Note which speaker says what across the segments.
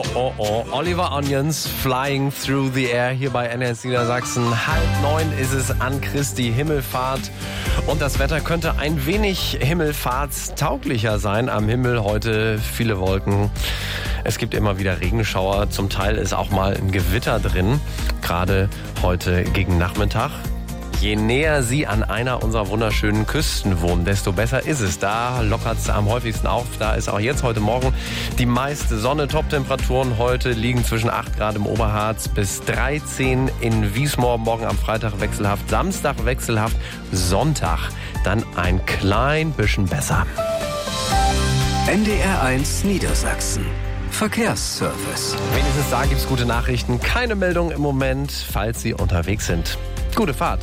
Speaker 1: Oh. Oliver Onions, Flying Through the Air hier bei NS Niedersachsen. 8:30 ist es an Christi Himmelfahrt. Und das Wetter könnte ein wenig himmelfahrtstauglicher sein. Am Himmel heute viele Wolken. Es gibt immer wieder Regenschauer. Zum Teil ist auch mal ein Gewitter drin. Gerade heute gegen Nachmittag. Je näher Sie an einer unserer wunderschönen Küsten wohnen, desto besser ist es. Da lockert es am häufigsten auf. Da ist auch jetzt heute Morgen die meiste Sonne. Top-Temperaturen heute liegen zwischen 8 Grad im Oberharz bis 13 in Wiesmoor. Morgen am Freitag wechselhaft, Samstag wechselhaft, Sonntag dann ein klein bisschen besser.
Speaker 2: NDR 1 Niedersachsen. Verkehrsservice.
Speaker 1: Wenigstens da gibt's gute Nachrichten. Keine Meldung im Moment, falls Sie unterwegs sind. Gute Fahrt.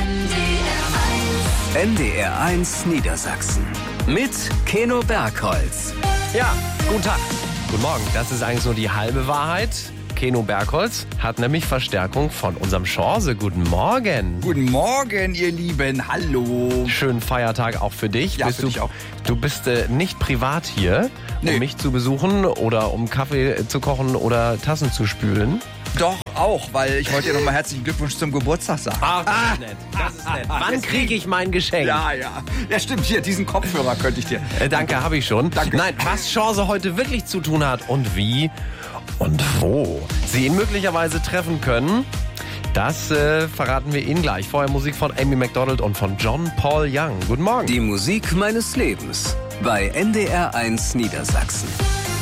Speaker 2: NDR 1 Niedersachsen. Mit Keno Bergholz.
Speaker 1: Ja, guten Tag. Guten Morgen. Das ist eigentlich nur die halbe Wahrheit. Keno Bergholz hat nämlich Verstärkung von unserem Chance. Guten Morgen.
Speaker 3: Guten Morgen, ihr Lieben. Hallo.
Speaker 1: Schönen Feiertag auch für dich.
Speaker 3: Ja, für dich auch.
Speaker 1: Du bist nicht privat hier, um mich zu besuchen oder um Kaffee zu kochen oder Tassen zu spülen.
Speaker 3: Doch, auch, weil ich wollte dir nochmal herzlichen Glückwunsch zum Geburtstag sagen.
Speaker 1: Ach, das ist nett. Das ist nett. Wann kriege ich mein Geschenk?
Speaker 3: Ja. Ja, stimmt. Hier, diesen Kopfhörer könnte ich dir.
Speaker 1: Danke, habe ich schon.
Speaker 3: Danke.
Speaker 1: Nein, was Chance heute wirklich zu tun hat und wie und wo Sie ihn möglicherweise treffen können, das verraten wir Ihnen gleich. Vorher Musik von Amy Macdonald und von John Paul Young. Guten Morgen.
Speaker 2: Die Musik meines Lebens bei NDR 1 Niedersachsen.